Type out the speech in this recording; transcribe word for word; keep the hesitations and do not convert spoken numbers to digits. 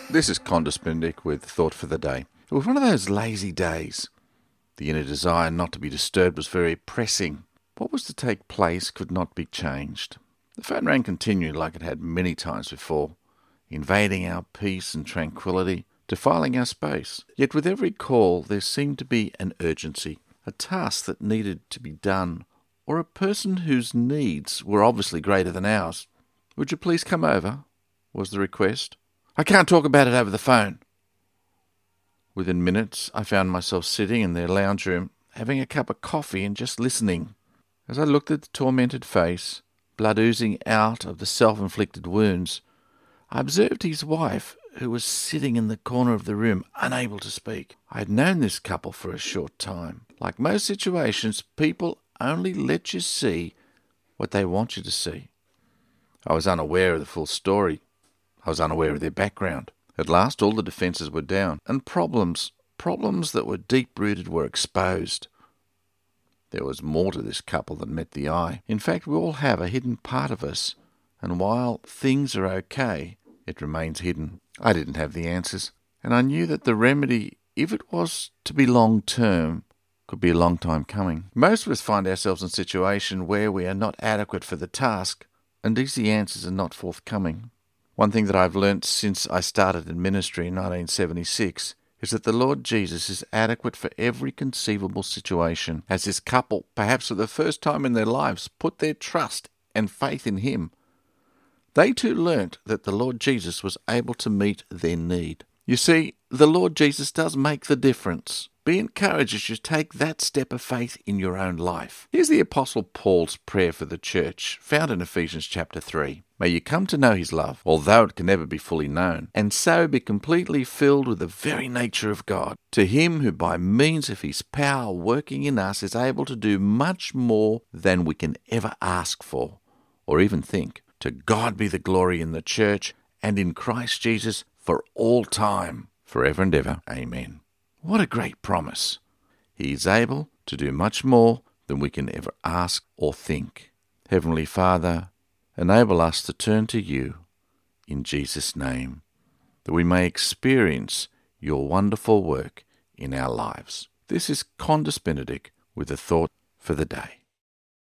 This is Condis Bendick with Thought for the Day. It was one of those lazy days. The inner desire not to be disturbed was very pressing. What was to take place could not be changed. The phone rang continually like it had many times before, invading our peace and tranquillity, defiling our space. Yet with every call there seemed to be an urgency, a task that needed to be done, or a person whose needs were obviously greater than ours. "Would you please come over?" was the request. "I can't talk about it over the phone." Within minutes, I found myself sitting in their lounge room, having a cup of coffee and just listening. As I looked at the tormented face, blood oozing out of the self-inflicted wounds, I observed his wife, who was sitting in the corner of the room, unable to speak. I had known this couple for a short time. Like most situations, people only let you see what they want you to see. I was unaware of the full story. I was unaware of their background. At last all the defences were down, and problems, problems that were deep-rooted were exposed. There was more to this couple than met the eye. In fact, we all have a hidden part of us, and while things are okay, it remains hidden. I didn't have the answers, and I knew that the remedy, if it was to be long-term, could be a long time coming. Most of us find ourselves in a situation where we are not adequate for the task, and easy answers are not forthcoming. One thing that I've learnt since I started in ministry in nineteen seventy-six is that the Lord Jesus is adequate for every conceivable situation. As this couple, perhaps for the first time in their lives, put their trust and faith in Him, they too learnt that the Lord Jesus was able to meet their need. You see, the Lord Jesus does make the difference. Be encouraged as you take that step of faith in your own life. Here's the Apostle Paul's prayer for the church, found in Ephesians chapter three. May you come to know His love, although it can never be fully known, and so be completely filled with the very nature of God. To Him who by means of His power working in us is able to do much more than we can ever ask for, or even think. To God be the glory in the church and in Christ Jesus for all time, forever and ever. Amen. What a great promise. He is able to do much more than we can ever ask or think. Heavenly Father, enable us to turn to You in Jesus' name, that we may experience Your wonderful work in our lives. This is Condis Bendick with a thought for the day.